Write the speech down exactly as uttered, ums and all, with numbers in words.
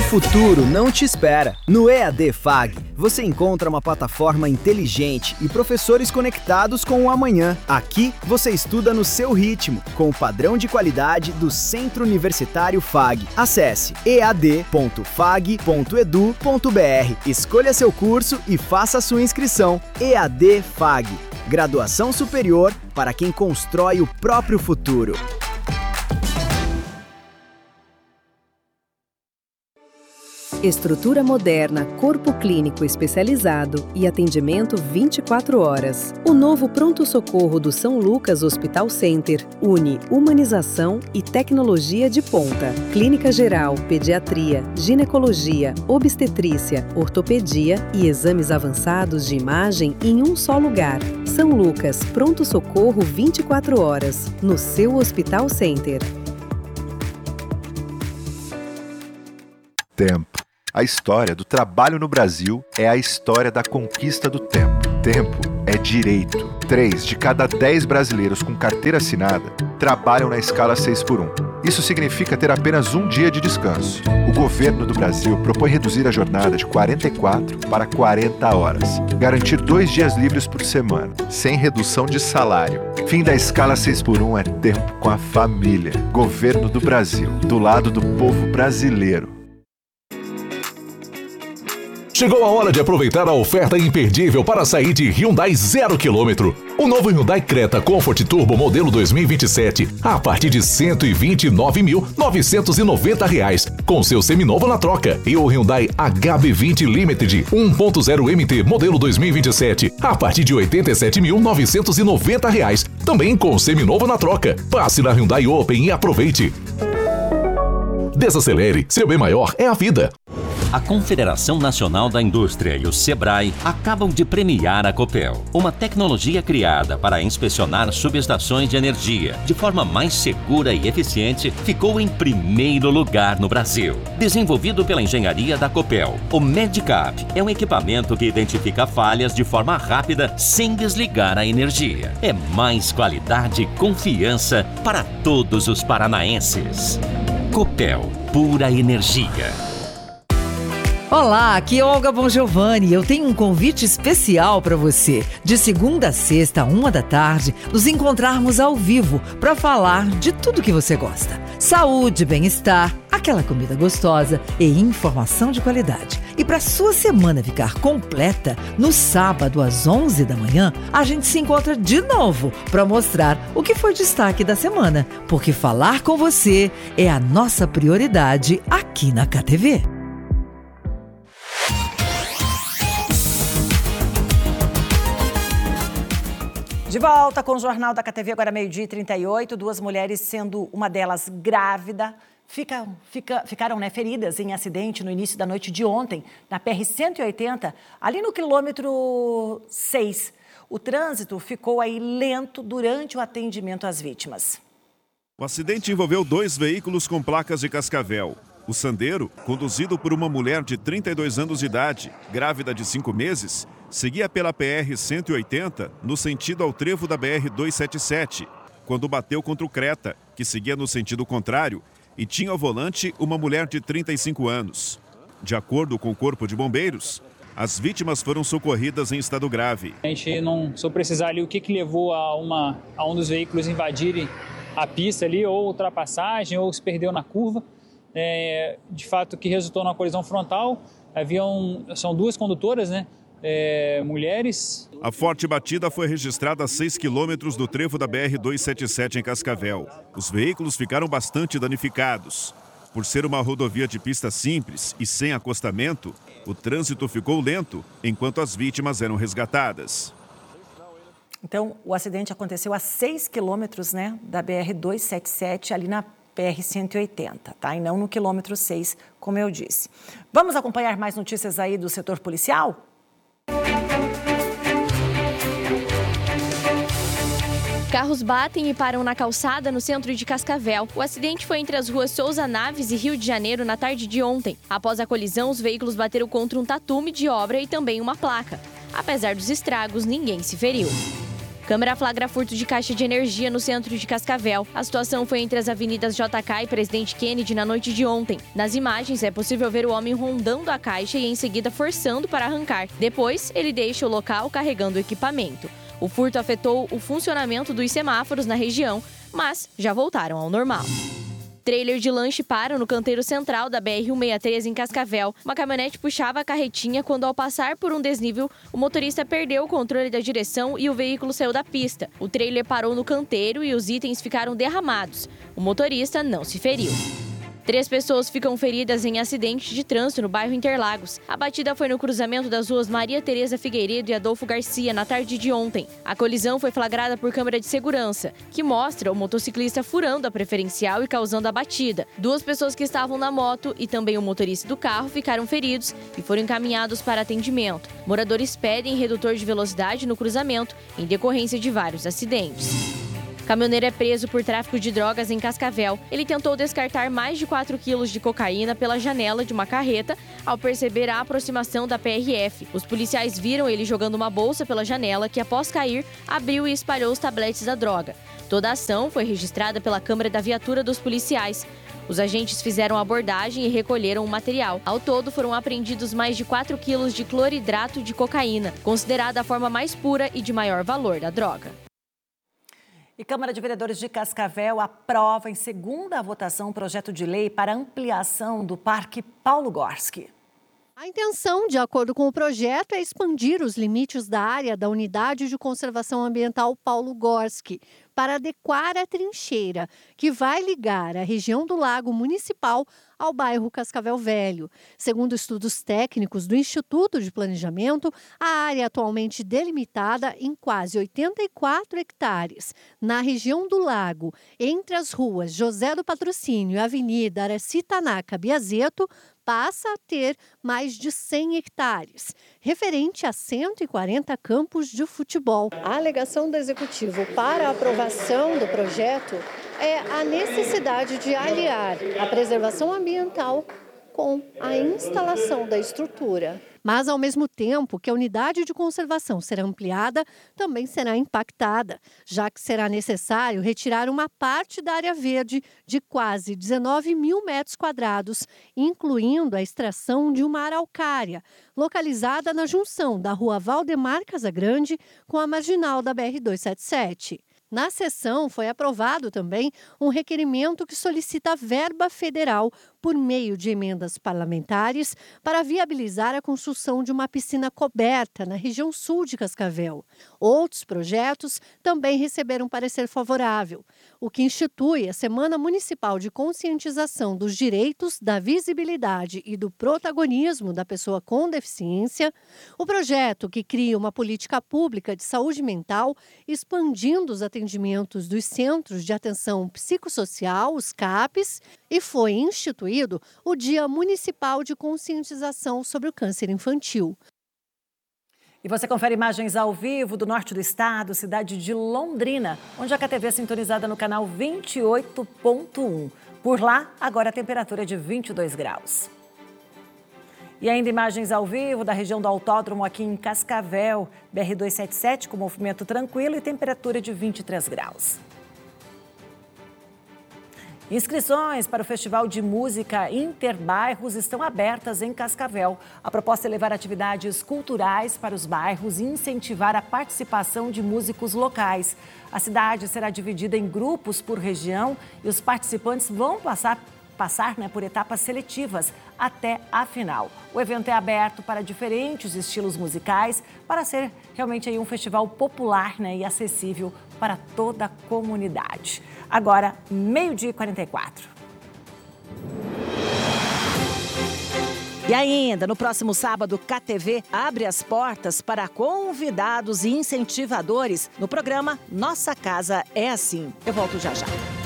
futuro não te espera. No E A D Fag, você encontra uma plataforma inteligente e professores conectados com o amanhã. Aqui, você estuda no seu ritmo, com o padrão de qualidade do Centro Universitário Fag. Acesse e a d ponto fag ponto edu ponto b r, escolha seu curso e faça sua inscrição. E A D Fag, graduação superior para quem constrói o próprio futuro. Estrutura moderna, corpo clínico especializado e atendimento vinte e quatro horas. O novo pronto-socorro do São Lucas Hospital Center une humanização e tecnologia de ponta. Clínica geral, pediatria, ginecologia, obstetrícia, ortopedia e exames avançados de imagem em um só lugar. São Lucas, pronto-socorro vinte e quatro horas, no seu Hospital Center. Tempo. A história do trabalho no Brasil é a história da conquista do tempo. Tempo é direito. Três de cada dez brasileiros com carteira assinada trabalham na escala seis por um. Isso significa ter apenas um dia de descanso. O governo do Brasil propõe reduzir a jornada de quarenta e quatro para quarenta horas. Garantir dois dias livres por semana, sem redução de salário. Fim da escala seis por um é tempo com a família. Governo do Brasil, do lado do povo brasileiro. Chegou a hora de aproveitar a oferta imperdível para sair de Hyundai zero quilômetro. O novo Hyundai Creta Comfort Turbo modelo dois mil e vinte e sete a partir de cento e vinte e nove mil novecentos e noventa reais, com seu seminovo na troca. E o Hyundai H B vinte Limited um ponto zero M T modelo dois mil e vinte e sete a partir de oitenta e sete mil novecentos e noventa reais, também com seminovo na troca. Passe na Hyundai Open e aproveite. Desacelere, seu bem maior é a vida. A Confederação Nacional da Indústria e o Sebrae acabam de premiar a Copel, uma tecnologia criada para inspecionar subestações de energia de forma mais segura e eficiente, ficou em primeiro lugar no Brasil. Desenvolvido pela engenharia da Copel, o Medicap é um equipamento que identifica falhas de forma rápida sem desligar a energia. É mais qualidade e confiança para todos os paranaenses. Copel, pura energia. Olá, aqui é Olga Bongiovanni e eu tenho um convite especial para você. De segunda a sexta, uma da tarde, nos encontrarmos ao vivo para falar de tudo que você gosta. Saúde, bem-estar, aquela comida gostosa e informação de qualidade. E para sua semana ficar completa, no sábado às onze da manhã, a gente se encontra de novo para mostrar o que foi destaque da semana. Porque falar com você é a nossa prioridade aqui na K T V. De volta com o Jornal da K T V, agora meio-dia e trinta e oito. Duas mulheres, sendo uma delas grávida, fica, fica, ficaram né, feridas em acidente no início da noite de ontem, na P R cento e oitenta, ali no quilômetro seis. O trânsito ficou aí lento durante o atendimento às vítimas. O acidente envolveu dois veículos com placas de Cascavel. O Sandero, conduzido por uma mulher de trinta e dois anos de idade, grávida de cinco meses, seguia pela P R cento e oitenta no sentido ao trevo da B R duzentos e setenta e sete, quando bateu contra o Creta, que seguia no sentido contrário, e tinha ao volante uma mulher de trinta e cinco anos. De acordo com o Corpo de Bombeiros, as vítimas foram socorridas em estado grave. A gente não soube precisar ali o que, que levou a, uma, a um dos veículos invadirem a pista ali, ou ultrapassagem, ou se perdeu na curva. É, de fato, que resultou numa colisão frontal. Haviam, são duas condutoras, né? É, mulheres. A forte batida foi registrada a seis quilômetros do trevo da B R duzentos e setenta e sete em Cascavel. Os veículos ficaram bastante danificados. Por ser uma rodovia de pista simples e sem acostamento, o trânsito ficou lento enquanto as vítimas eram resgatadas. Então, o acidente aconteceu a seis quilômetros né, da B R duzentos e setenta e sete, ali na P R cento e oitenta, tá? E não no quilômetro seis, como eu disse. Vamos acompanhar mais notícias aí do setor policial? Carros batem e param na calçada no centro de Cascavel. O acidente foi entre as ruas Souza Naves e Rio de Janeiro na tarde de ontem. Após a colisão, os veículos bateram contra um tatume de obra e também uma placa. Apesar dos estragos, ninguém se feriu. Câmera flagra furto de caixa de energia no centro de Cascavel. A situação foi entre as avenidas J K e Presidente Kennedy na noite de ontem. Nas imagens é possível ver o homem rondando a caixa e em seguida forçando para arrancar. Depois, ele deixa o local carregando o equipamento. O furto afetou o funcionamento dos semáforos na região, mas já voltaram ao normal. Trailer de lanche para no canteiro central da B R cento e sessenta e três em Cascavel. Uma caminhonete puxava a carretinha quando, ao passar por um desnível, o motorista perdeu o controle da direção e o veículo saiu da pista. O trailer parou no canteiro e os itens ficaram derramados. O motorista não se feriu. Três pessoas ficam feridas em acidente de trânsito no bairro Interlagos. A batida foi no cruzamento das ruas Maria Tereza Figueiredo e Adolfo Garcia na tarde de ontem. A colisão foi flagrada por câmera de segurança, que mostra o motociclista furando a preferencial e causando a batida. Duas pessoas que estavam na moto e também o motorista do carro ficaram feridos e foram encaminhados para atendimento. Moradores pedem redutor de velocidade no cruzamento em decorrência de vários acidentes. Caminhoneiro é preso por tráfico de drogas em Cascavel. Ele tentou descartar mais de quatro quilos de cocaína pela janela de uma carreta ao perceber a aproximação da P R F. Os policiais viram ele jogando uma bolsa pela janela que, após cair, abriu e espalhou os tabletes da droga. Toda a ação foi registrada pela câmera da viatura dos policiais. Os agentes fizeram a abordagem e recolheram o material. Ao todo, foram apreendidos mais de quatro quilos de cloridrato de cocaína, considerada a forma mais pura e de maior valor da droga. E Câmara de Vereadores de Cascavel aprova em segunda votação um projeto de lei para ampliação do Parque Paulo Gorski. A intenção, de acordo com o projeto, é expandir os limites da área da Unidade de Conservação Ambiental Paulo Gorski para adequar a trincheira, que vai ligar a região do Lago Municipal ao bairro Cascavel Velho. Segundo estudos técnicos do Instituto de Planejamento, a área atualmente delimitada em quase oitenta e quatro hectares, na região do Lago, entre as ruas José do Patrocínio e Avenida Araci Tanaka Biazeto, passa a ter mais de cem hectares, referente a cento e quarenta campos de futebol. A alegação do Executivo para a aprovação do projeto é a necessidade de aliar a preservação ambiental com a instalação da estrutura. Mas, ao mesmo tempo que a unidade de conservação será ampliada, também será impactada, já que será necessário retirar uma parte da área verde de quase dezenove mil metros quadrados, incluindo a extração de uma araucária, localizada na junção da rua Valdemar Casagrande com a marginal da B R duzentos e setenta e sete. Na sessão, foi aprovado também um requerimento que solicita verba federal por meio de emendas parlamentares para viabilizar a construção de uma piscina coberta na região sul de Cascavel. Outros projetos também receberam parecer favorável, o que institui a Semana Municipal de Conscientização dos Direitos, da Visibilidade e do Protagonismo da Pessoa com Deficiência, o projeto que cria uma política pública de saúde mental, expandindo os atendimentos dos Centros de Atenção Psicossocial, os CAPs, e foi instituído o Dia Municipal de Conscientização sobre o Câncer Infantil. E você confere imagens ao vivo do norte do estado, cidade de Londrina, onde a K T V é sintonizada no canal vinte e oito ponto um. Por lá, agora a temperatura é de vinte e dois graus. E ainda imagens ao vivo da região do Autódromo aqui em Cascavel, B R duzentos e setenta e sete, com movimento tranquilo e temperatura de vinte e três graus. Inscrições para o Festival de Música Interbairros estão abertas em Cascavel. A proposta é levar atividades culturais para os bairros e incentivar a participação de músicos locais. A cidade será dividida em grupos por região e os participantes vão passar passar né, por etapas seletivas até a final. O evento é aberto para diferentes estilos musicais para ser realmente aí um festival popular né, e acessível para toda a comunidade. Agora, meio-dia e quarenta e quatro. E ainda, no próximo sábado, K T V abre as portas para convidados e incentivadores no programa Nossa Casa é Assim. Eu volto já já.